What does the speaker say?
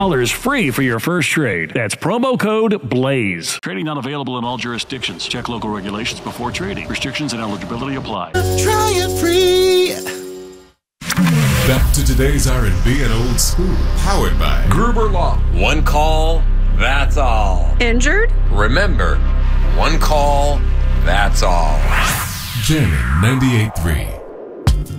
free for your first trade. That's promo code BLAZE. Trading not available in all jurisdictions. Check local regulations before trading. Restrictions and eligibility apply. Try it free. Back to today's R&B and old school. Powered by Gruber Law. One call, that's all. Injured? Remember, one call, that's all. Jamming 98.3.